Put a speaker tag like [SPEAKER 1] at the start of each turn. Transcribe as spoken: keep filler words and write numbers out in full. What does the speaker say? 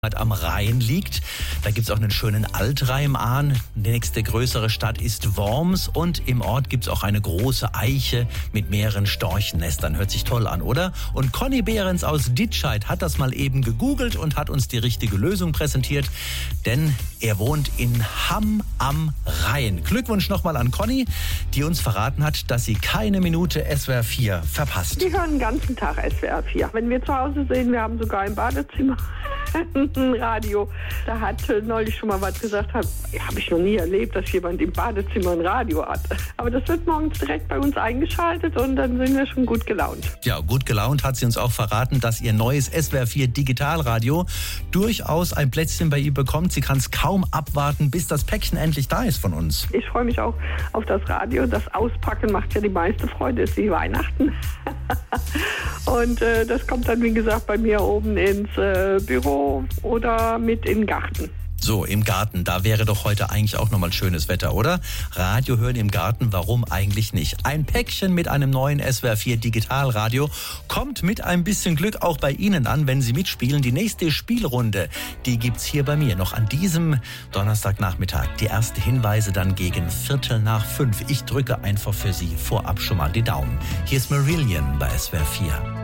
[SPEAKER 1] am Rhein liegt. Da gibt es auch einen schönen Altreim-Ahn. Die nächste größere Stadt ist Worms und im Ort gibt es auch eine große Eiche mit mehreren Storchennestern. Hört sich toll an, oder? Und Conny Behrens aus Ditscheid hat das mal eben gegoogelt und hat uns die richtige Lösung präsentiert, denn er wohnt in Hamm am Rhein. Glückwunsch nochmal an Conny, die uns verraten hat, dass sie keine Minute S W R vier verpasst.
[SPEAKER 2] Wir hören den ganzen Tag S W R vier. Wenn wir zu Hause sehen, wir haben sogar im Badezimmer ein Radio. Da hat äh, neulich schon mal was gesagt, habe hab ich noch nie erlebt, dass jemand im Badezimmer ein Radio hat. Aber das wird morgens direkt bei uns eingeschaltet und dann sind wir schon gut gelaunt.
[SPEAKER 1] Ja, gut gelaunt hat sie uns auch verraten, dass ihr neues S W R vier Digitalradio durchaus ein Plätzchen bei ihr bekommt. Sie kann es kaum abwarten, bis das Päckchen endlich da ist von uns.
[SPEAKER 2] Ich freue mich auch auf das Radio. Das Auspacken macht ja die meiste Freude, ist wie Weihnachten. Und äh, das kommt dann, wie gesagt, bei mir oben ins äh, Büro oder mit in den Garten.
[SPEAKER 1] So, im Garten, da wäre doch heute eigentlich auch nochmal schönes Wetter, oder? Radio hören im Garten, warum eigentlich nicht? Ein Päckchen mit einem neuen S W R vier Digitalradio kommt mit ein bisschen Glück auch bei Ihnen an, wenn Sie mitspielen. Die nächste Spielrunde, die gibt's hier bei mir noch an diesem Donnerstagnachmittag. Die ersten Hinweise dann gegen Viertel nach fünf. Ich drücke einfach für Sie vorab schon mal die Daumen. Hier ist Marillion bei S W R vier.